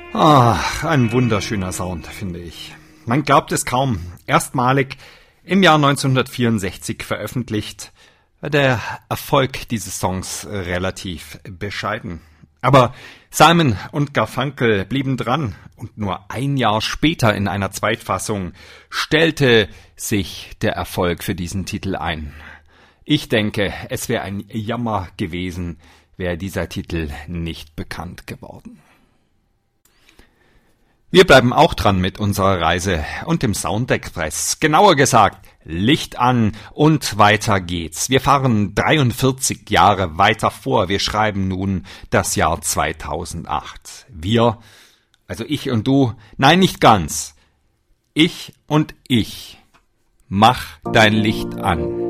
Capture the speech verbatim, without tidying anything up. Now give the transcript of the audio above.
Ah, ein wunderschöner Sound, finde ich. Man glaubt es kaum. Erstmalig im Jahr neunzehnhundertvierundsechzig veröffentlicht, der Erfolg dieses Songs relativ bescheiden. Aber Simon und Garfunkel blieben dran und nur ein Jahr später in einer Zweitfassung stellte sich der Erfolg für diesen Titel ein. Ich denke, es wäre ein Jammer gewesen, wäre dieser Titel nicht bekannt geworden. Wir bleiben auch dran mit unserer Reise und dem Soundexpress. Genauer gesagt, Licht an und weiter geht's. Wir fahren dreiundvierzig Jahre weiter vor. Wir schreiben nun das Jahr zweitausendacht. Wir, also ich und du, nein, nicht ganz. Ich und ich. Mach dein Licht an.